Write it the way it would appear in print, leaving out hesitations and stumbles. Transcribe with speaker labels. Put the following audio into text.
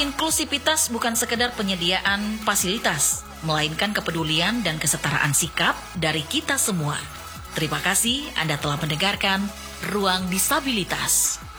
Speaker 1: Inklusivitas bukan sekedar penyediaan fasilitas, melainkan kepedulian dan kesetaraan sikap dari kita semua. Terima kasih Anda telah mendengarkan Ruang Disabilitas.